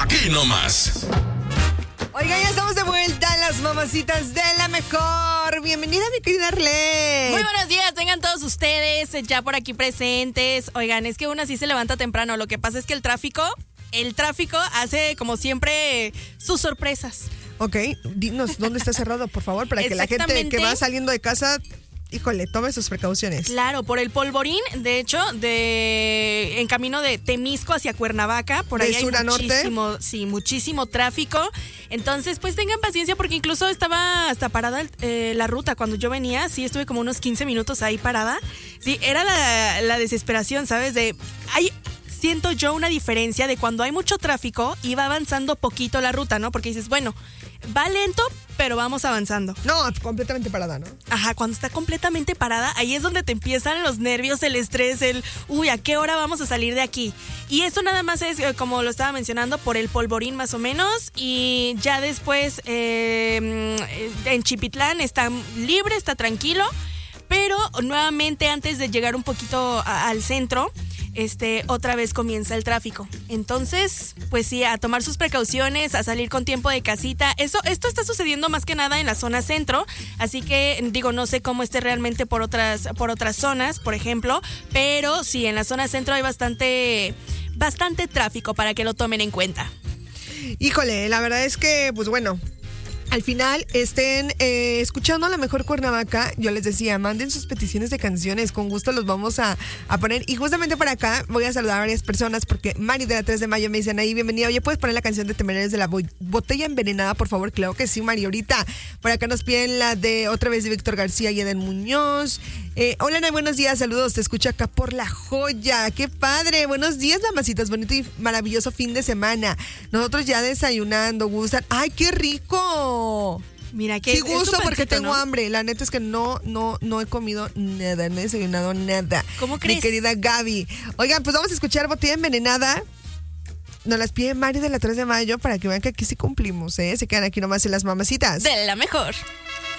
aquí nomás. Oigan, ya estamos de vuelta, las mamacitas de la mejor. Bienvenida, mi querida Arlette. Muy buenos días, tengan todos ustedes ya por aquí presentes. Oigan, es que uno sí se levanta temprano. Lo que pasa es que el tráfico hace, como siempre, sus sorpresas. Ok, dinos dónde está cerrado, por favor, para que la gente que va saliendo de casa, híjole, tome sus precauciones. Claro, por el Polvorín, de hecho, en camino de Temisco hacia Cuernavaca, por ahí hay muchísimo tráfico. Entonces, pues tengan paciencia porque incluso estaba hasta parada la ruta. Cuando yo venía, sí estuve como unos 15 minutos ahí parada. Sí, era la desesperación, ¿sabes? Siento yo una diferencia de cuando hay mucho tráfico y va avanzando poquito la ruta, ¿no? Porque dices, bueno, va lento, pero vamos avanzando. No, completamente parada, ¿no? Ajá, cuando está completamente parada, ahí es donde te empiezan los nervios, el estrés, ¿a qué hora vamos a salir de aquí? Y esto nada más es, como lo estaba mencionando, por el Polvorín más o menos, y ya después en Chipitlán está libre, está tranquilo, pero nuevamente antes de llegar un poquito al centro, otra vez comienza el tráfico. Entonces, pues sí, a tomar sus precauciones, a salir con tiempo de casita. Esto está sucediendo más que nada en la zona centro, así que no sé cómo esté realmente por otras zonas, por ejemplo, pero sí, en la zona centro hay bastante tráfico para que lo tomen en cuenta. Híjole, la verdad es que, pues bueno, al final estén escuchando a la mejor Cuernavaca. Yo les decía, manden sus peticiones de canciones, con gusto los vamos a poner. Y justamente por acá voy a saludar a varias personas porque Mari de la 3 de mayo me dicen ahí, bienvenida, oye, ¿puedes poner la canción de Temerarios de la Botella Envenenada, por favor? Claro que sí, Mari, ahorita. Por acá nos piden la de Otra vez de Víctor García y Eden Muñoz. Hola, Ana, buenos días, saludos, te escucho acá por La Joya, qué padre, buenos días, mamacitas, bonito y maravilloso fin de semana. Nosotros ya desayunando, gustan. ¡Ay, qué rico! Mira, que sí gusto porque tengo ¿no? hambre. La neta es que no he comido nada, no he desayunado nada. ¿Cómo crees? Mi querida Gaby. Oigan, pues vamos a escuchar Botella Envenenada. Nos las pide Mari de la 3 de mayo para que vean que aquí sí cumplimos, ¿eh? Se quedan aquí nomás en las mamacitas de la mejor.